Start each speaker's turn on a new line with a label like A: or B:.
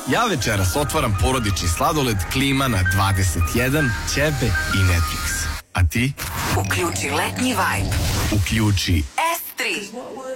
A: Ja večeras otvaram porodični sladoled, klima na 21, ćebe i Netflix. A ti?
B: Uključi letnji vibe.
A: Uključi
B: S3.